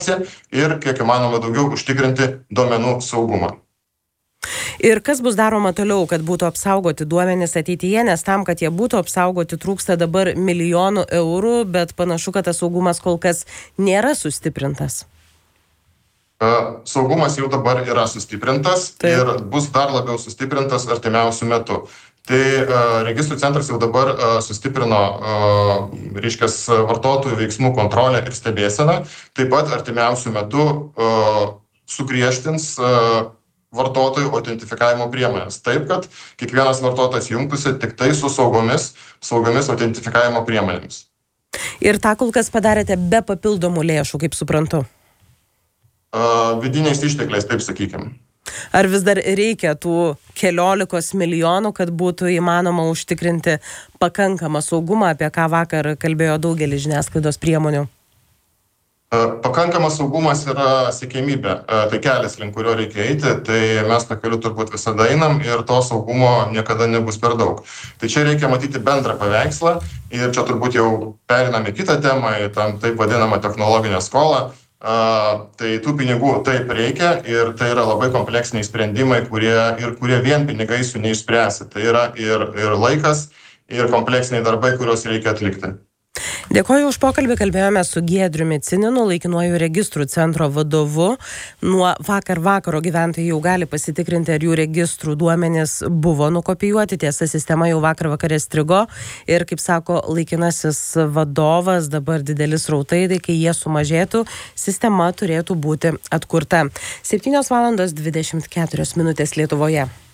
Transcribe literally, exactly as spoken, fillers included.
ir kiek įmanoma daugiau užtikrinti duomenų saugumą. Ir kas bus daroma toliau, kad būtų apsaugoti duomenys ateityje, nes tam, kad jie būtų apsaugoti, trūksta dabar milijonų eurų, bet panašu, kad tas saugumas kol kas nėra sustiprintas. Saugumas jau dabar yra sustiprintas. Taip. Ir bus dar labiau sustiprintas artimiausių metų. Tai uh, registrų centras jau dabar uh, sustiprino uh, reiškias vartotojų veiksmų kontrolę ir stebėseną. Taip pat artimiausių metų uh, sugriežtins uh, vartotojų autentifikavimo priemonės. Taip, kad kiekvienas vartotojas jungtųsi tik tai su saugomis, saugomis autentifikavimo priemonėmis. Ir tą kol kas padarėte be papildomų lėšų, kaip suprantu. Uh, vidiniais ištekliais, taip sakykime. Ar vis dar reikia tų keliolikos milijonų, kad būtų įmanoma užtikrinti pakankamą saugumą, apie ką vakar kalbėjo daugelis žiniasklaidos priemonių? Uh, pakankamas saugumas yra siekiamybė, uh, tai kelias, link kurio reikia eiti, tai mes to keliu turbūt visada einam ir to saugumo niekada nebus per daug. Tai čia reikia matyti bendrą paveikslą ir čia turbūt jau perinam į kitą temą, į tam taip vadinamą technologinę skolą. Uh, tai tų pinigų taip reikia ir tai yra labai kompleksiniai sprendimai, kurie, ir kurie vien pinigais jų neišspręsi. Tai yra ir, ir laikas, ir kompleksiniai darbai, kuriuos reikia atlikti. Dėkoju už pokalbį, kalbėjome su Giedriumi Cininu, laikinuoju registrų centro vadovu. Nuo vakar vakaro gyventojai jau gali pasitikrinti, ar jų registrų duomenys buvo nukopijuoti. Tiesa, sistema jau vakar vakare strigo ir, kaip sako laikinasis vadovas, dabar didelis srautai, tai kai jie sumažėtų, sistema turėtų būti atkurta. septynios valandos dvidešimt keturios minutės Lietuvoje.